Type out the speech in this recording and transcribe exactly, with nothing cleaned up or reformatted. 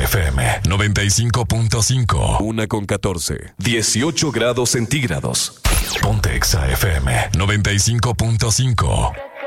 F M noventa y cinco punto cinco. Una con catorce. dieciocho grados centígrados. Ponte Exa F M noventa y cinco punto cinco.